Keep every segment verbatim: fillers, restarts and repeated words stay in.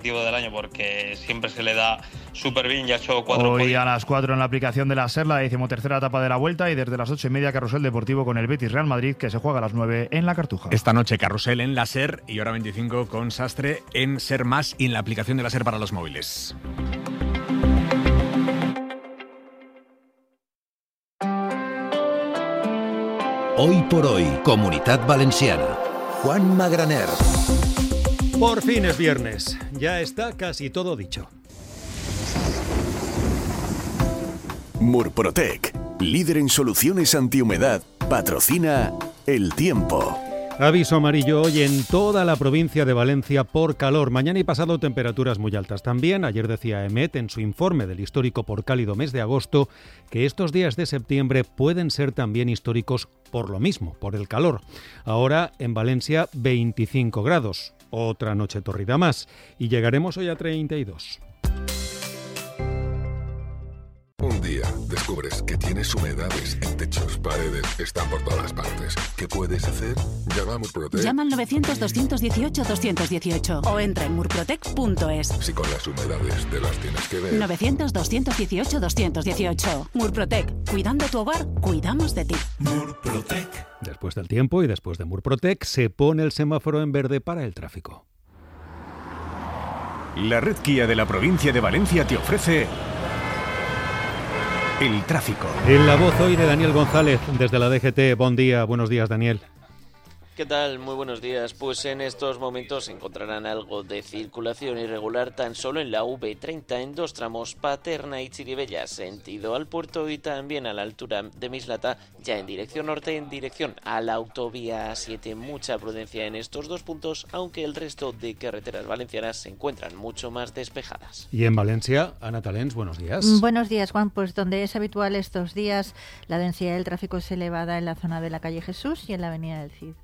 deportivo del año porque siempre se le da súper bien, ya ha hecho cuatro Hoy podios. A las cuatro en la aplicación de la SER, la decimotercera etapa de la Vuelta, y desde las ocho y media Carrusel Deportivo con el Betis Real Madrid, que se juega a las nueve en la Cartuja. Esta noche Carrusel en la SER y hora veinticinco con Sastre en SER Más y en la aplicación de la SER para los móviles. Hoy por hoy, Comunitat Valenciana. Juan Magraner. Por fin es viernes. Ya está casi todo dicho. Murprotec, líder en soluciones antihumedad, patrocina El Tiempo. Aviso amarillo hoy en toda la provincia de Valencia por calor. Mañana y pasado temperaturas muy altas también. Ayer decía EMET en su informe del histórico por cálido mes de agosto que estos días de septiembre pueden ser también históricos por lo mismo, por el calor. Ahora en Valencia veinticinco grados. Otra noche torrida más. Y llegaremos hoy a treinta y dos. Un día descubres que tienes humedades en techos, paredes, están por todas partes. ¿Qué puedes hacer? Llama a Murprotec. Llama al novecientos, doscientos dieciocho, doscientos dieciocho o entra en murprotec punto es. Si con las humedades te las tienes que ver. novecientos, doscientos dieciocho, doscientos dieciocho. Murprotec. Cuidando tu hogar, cuidamos de ti. Murprotec. Después del tiempo y después de Murprotec se pone el semáforo en verde para el tráfico. La red Kia de la provincia de Valencia te ofrece el tráfico. En la voz hoy de Daniel González desde la D G T. Buen día, buenos días, Daniel. ¿Qué tal? Muy buenos días. Pues en estos momentos encontrarán algo de circulación irregular tan solo en la V treinta en dos tramos, Paterna y Chirivella, sentido al puerto, y también a la altura de Mislata, ya en dirección norte, en dirección a la autovía A siete. Mucha prudencia en estos dos puntos, aunque el resto de carreteras valencianas se encuentran mucho más despejadas. Y en Valencia, Ana Talens, buenos días. Buenos días, Juan. Pues donde es habitual estos días, la densidad del tráfico es elevada en la zona de la calle Jesús y en la avenida del Cid.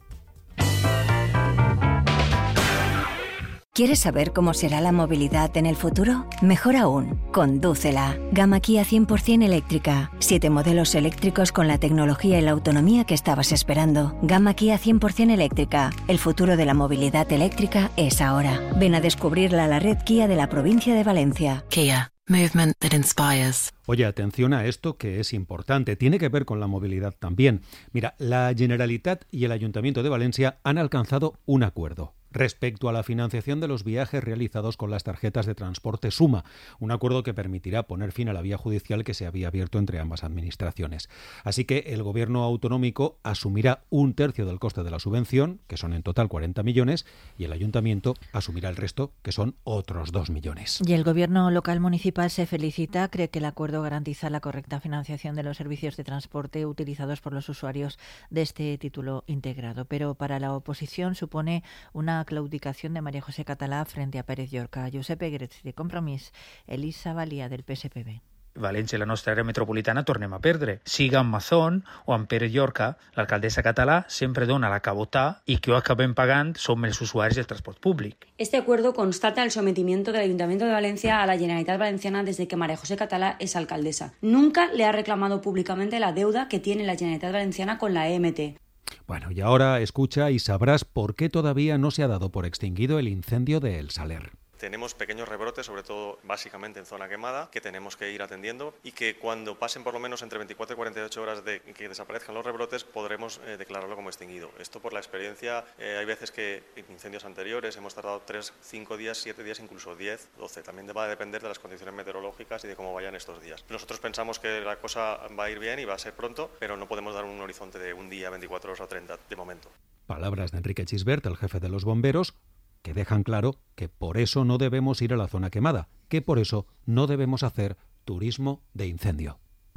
¿Quieres saber cómo será la movilidad en el futuro? Mejor aún, condúcela. Gama Kia cien por ciento eléctrica. Siete modelos eléctricos con la tecnología y la autonomía que estabas esperando. Gama Kia cien por ciento eléctrica. El futuro de la movilidad eléctrica es ahora. Ven a descubrirla a la red Kia de la provincia de Valencia. Kia. Movement that inspires. Oye, atención a esto que es importante, tiene que ver con la movilidad también. Mira, la Generalitat y el Ayuntamiento de Valencia han alcanzado un acuerdo respecto a la financiación de los viajes realizados con las tarjetas de transporte Suma, un acuerdo que permitirá poner fin a la vía judicial que se había abierto entre ambas administraciones. Así que el gobierno autonómico asumirá un tercio del coste de la subvención, que son en total cuarenta millones, y el ayuntamiento asumirá el resto, que son otros dos millones. Y el gobierno local municipal se felicita, cree que el acuerdo garantiza la correcta financiación de los servicios de transporte utilizados por los usuarios de este título integrado. Pero para la oposición supone una claudicación de María José Català frente a Pérez Llorca. Josep Egretz, de Compromís, Elisa Valia, del P S P B. València, la nostra àrea metropolitana, tornem a perdre. Siga amb Mazón o amb Pérez Llorca, l'alcaldessa Català sempre dona la que votar i que ho acabem pagant som els usuaris del transport públic. Este acuerdo constata el sometimiento del Ayuntamiento de Valencia a la Generalitat Valenciana desde que María José Català es alcaldesa. Nunca le ha reclamado públicamente la deuda que tiene la Generalitat Valenciana con la E M T. Bueno, y ahora escucha y sabrás por qué todavía no se ha dado por extinguido el incendio de El Saler. Tenemos pequeños rebrotes, sobre todo básicamente en zona quemada, que tenemos que ir atendiendo y que cuando pasen por lo menos entre veinticuatro y cuarenta y ocho horas de que desaparezcan los rebrotes podremos eh, declararlo como extinguido. Esto por la experiencia, eh, hay veces que en incendios anteriores hemos tardado tres, cinco días, siete días, incluso diez, doce. También va a depender de las condiciones meteorológicas y de cómo vayan estos días. Nosotros pensamos que la cosa va a ir bien y va a ser pronto, pero no podemos dar un horizonte de un día, veinticuatro horas o treinta de momento. Palabras de Enrique Chisbert, el jefe de los bomberos, que dejan claro que por eso no debemos ir a la zona quemada, que por eso no debemos hacer turismo de incendio.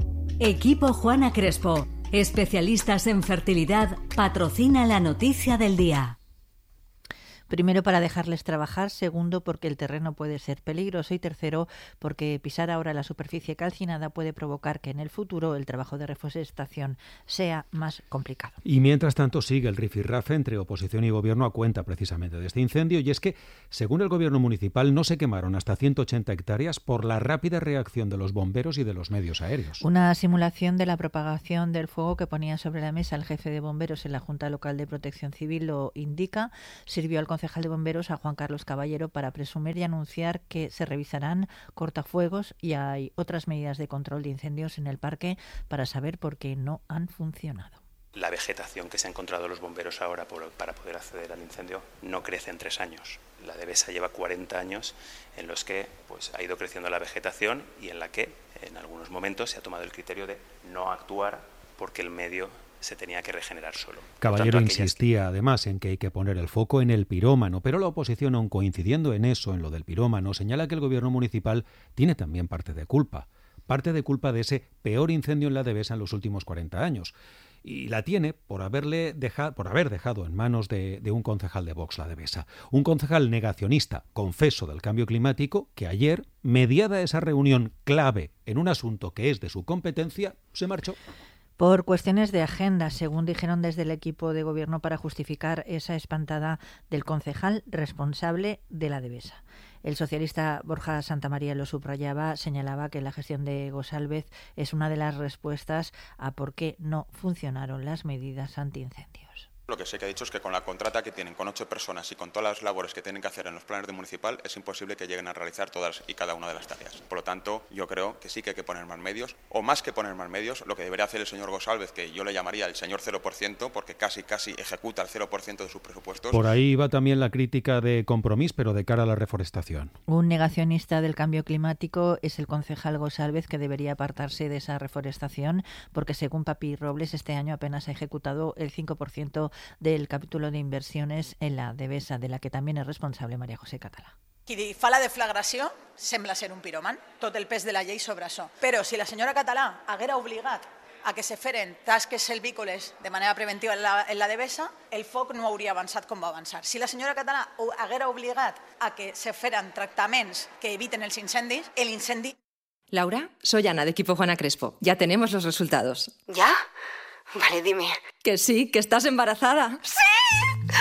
Equipo Juana Crespo, especialistas en fertilidad, patrocina la noticia del día. Primero, para dejarles trabajar. Segundo, porque el terreno puede ser peligroso. Y tercero, porque pisar ahora la superficie calcinada puede provocar que en el futuro el trabajo de reforestación sea más complicado. Y mientras tanto sigue el rifirrafe entre oposición y gobierno a cuenta precisamente de este incendio, y es que, según el gobierno municipal, no se quemaron hasta ciento ochenta hectáreas por la rápida reacción de los bomberos y de los medios aéreos. Una simulación de la propagación del fuego que ponía sobre la mesa el jefe de bomberos en la Junta Local de Protección Civil lo indica. Sirvió al concejal de bomberos, a Juan Carlos Caballero, para presumir y anunciar que se revisarán cortafuegos y hay otras medidas de control de incendios en el parque para saber por qué no han funcionado. La vegetación que se ha encontrado los bomberos ahora por, para poder acceder al incendio no crece en tres años. La Devesa lleva cuarenta años en los que pues, ha ido creciendo la vegetación y en la que en algunos momentos se ha tomado el criterio de no actuar porque el medio se tenía que regenerar solo. Caballero insistía además en que hay que poner el foco en el pirómano, pero la oposición, aun coincidiendo en eso, en lo del pirómano, señala que el gobierno municipal tiene también parte de culpa. Parte de culpa de ese peor incendio en la Devesa en los últimos cuarenta años. Y la tiene por haberle dejado, por haber dejado en manos de, de un concejal de Vox la Devesa. Un concejal negacionista, confeso del cambio climático, que ayer, mediada esa reunión clave en un asunto que es de su competencia, se marchó. Por cuestiones de agenda, según dijeron desde el equipo de gobierno, para justificar esa espantada del concejal responsable de la Devesa. El socialista Borja Santamaría lo subrayaba, señalaba que la gestión de Gosalvez es una de las respuestas a por qué no funcionaron las medidas antiincendios. Lo que sí que ha dicho es que con la contrata que tienen con ocho personas y con todas las labores que tienen que hacer en los planes de municipal es imposible que lleguen a realizar todas y cada una de las tareas. Por lo tanto, yo creo que sí que hay que poner más medios, o más que poner más medios, lo que debería hacer el señor Gosalvez, que yo le llamaría el señor cero por ciento, porque casi casi ejecuta el cero por ciento de sus presupuestos. Por ahí va también la crítica de Compromís, pero de cara a la reforestación. Un negacionista del cambio climático es el concejal Gosalvez, que debería apartarse de esa reforestación, porque según Papi Robles, este año apenas ha ejecutado el cinco por ciento del capítulo de inversiones en la Devesa, de la que también es responsable María José Català. Qui fa la deflagració sembla ser un piròman, tot el pes de la llei sobre això. Però si la senyora Català haguera obligat a que se feren tasques selvícoles de manera preventiva en la, en la Devesa, el foc no hauria avançat com va avançar. Si la senyora Català haguera obligat a que se feren tractaments que eviten els incendis, el incendi... Laura, soy Ana, de equipo Juana Crespo. Ya tenemos los resultados. ¿Ya? Vale, dime. Que sí, que estás embarazada. ¡Sí!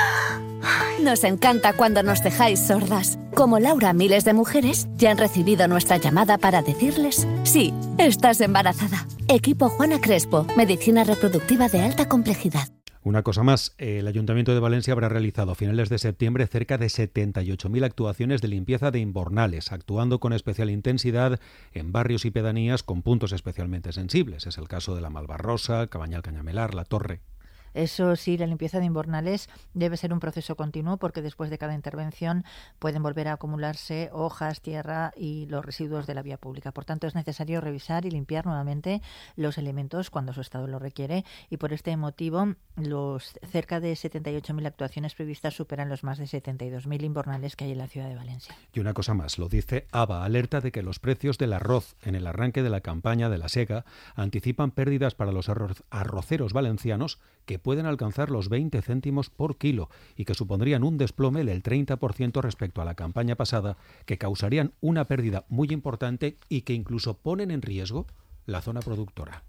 Nos encanta cuando nos dejáis sordas. Como Laura, miles de mujeres ya han recibido nuestra llamada para decirles: sí, estás embarazada. Equipo Juana Crespo, medicina reproductiva de alta complejidad. Una cosa más, el Ayuntamiento de Valencia habrá realizado a finales de septiembre cerca de setenta y ocho mil actuaciones de limpieza de invernales, actuando con especial intensidad en barrios y pedanías con puntos especialmente sensibles. Es el caso de la Malvarrosa, Cabañal Cañamelar, La Torre. Eso sí, la limpieza de invernales debe ser un proceso continuo, porque después de cada intervención pueden volver a acumularse hojas, tierra y los residuos de la vía pública. Por tanto, es necesario revisar y limpiar nuevamente los elementos cuando su estado lo requiere, y por este motivo los cerca de setenta y ocho mil actuaciones previstas superan los más de setenta y dos mil invernales que hay en la ciudad de Valencia. Y una cosa más, lo dice A B A, alerta de que los precios del arroz en el arranque de la campaña de la sega anticipan pérdidas para los arro- arroceros valencianos que pueden alcanzar los veinte céntimos por kilo y que supondrían un desplome del treinta por ciento respecto a la campaña pasada, que causarían una pérdida muy importante y que incluso ponen en riesgo la zona productora.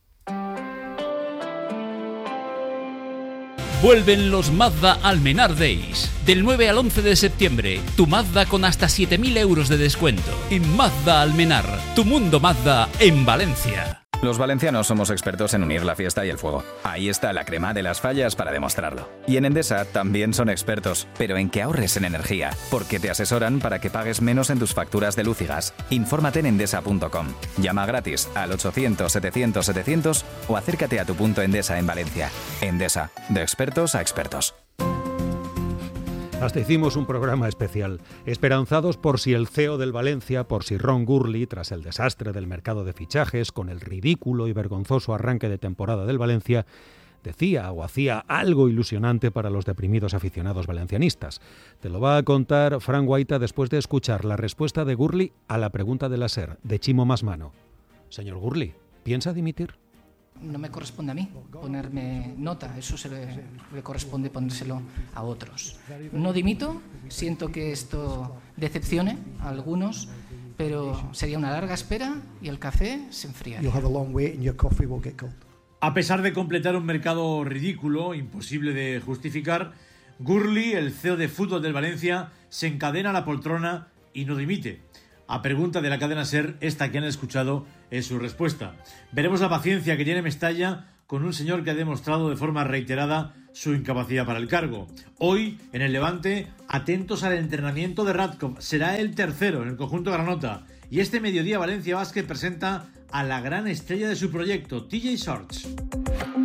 Vuelven los Mazda Almenar Days. Del nueve al once de septiembre, tu Mazda con hasta siete mil euros de descuento. En Mazda Almenar, tu mundo Mazda en Valencia. Los valencianos somos expertos en unir la fiesta y el fuego. Ahí está la crema de las fallas para demostrarlo. Y en Endesa también son expertos, pero en que ahorres en energía, porque te asesoran para que pagues menos en tus facturas de luz y gas. Infórmate en endesa punto com. Llama gratis al ochocientos setecientos setecientos o acércate a tu punto Endesa en Valencia. Endesa, de expertos a expertos. Hasta hicimos un programa especial, esperanzados por si el C E O del Valencia, por si Ron Gurley, tras el desastre del mercado de fichajes, con el ridículo y vergonzoso arranque de temporada del Valencia, decía o hacía algo ilusionante para los deprimidos aficionados valencianistas. Te lo va a contar Fran Guaita después de escuchar la respuesta de Gurley a la pregunta de la SER, de Chimo Masmano. Señor Gurley, ¿piensa dimitir? No me corresponde a mí ponerme nota, eso se le, le corresponde ponérselo a otros. No dimito, siento que esto decepcione a algunos, pero sería una larga espera y el café se enfriaría. A pesar de completar un mercado ridículo, imposible de justificar, Gurley, el C E O de fútbol del Valencia, se encadena a la poltrona y no dimite. A pregunta de la cadena SER, esta que han escuchado es su respuesta. Veremos la paciencia que tiene Mestalla con un señor que ha demostrado de forma reiterada su incapacidad para el cargo. Hoy, en el Levante, atentos al entrenamiento de Radkov. Será el tercero en el conjunto granota. Y este mediodía Valencia Basket presenta a la gran estrella de su proyecto, T J Shorts.